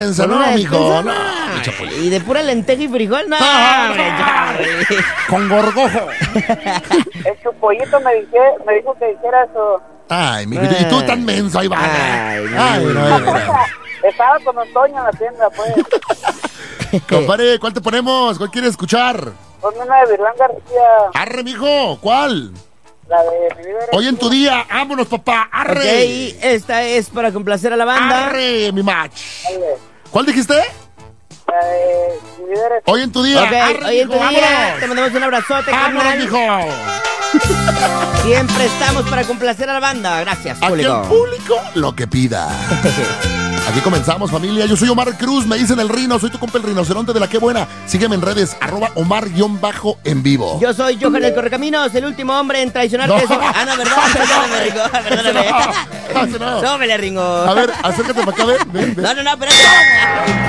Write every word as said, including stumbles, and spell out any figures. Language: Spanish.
despensa, ¿Con no, una mijo, despensa? no, No. mi Chapulín. ¿Y de pura lenteja y frijol? No, No, hombre, no. ya, güey. Con gorgojo. El chupollito me, dije, me dijo que dijera eso. Ay, mijo, y tú tan menso, ahí va. Ay, Ay, mi- no, ay, no. Estaba con Don Toño en la tienda, pues. Compadre, ¿cuál te ponemos? ¿Cuál quieres escuchar? Ponme una de Virlán García, Arre, mijo, ¿cuál? la de Mi Vida Eres Hoy en Tú. tu día, vámonos, papá, Ok, arre. y esta es para complacer a la banda. Arre, mi match. Dale. ¿Cuál dijiste? La de Mi Vida Eres Tú. Hoy en tu día. Ok, Arre, hoy en tu mijo, día vámonos. te mandamos un abrazote, Vámonos, carnal. mijo. Siempre estamos para complacer a la banda. Gracias, Aquí público. el público lo que pida. Aquí comenzamos, familia. Yo soy Omar Cruz, me dicen el Rino, soy tu compa el rinoceronte de la que buena. Sígueme en redes, arroba Omar-en vivo. Yo soy Johan el Correcaminos, el último hombre en traicionarte. No. Ah, no, ¿verdad? Perdóname, Ringo. Perdóname. No, ese no. Súbele, Ringo. A ver, acércate para acá, ven, ven, ven. No, no, no, espérate.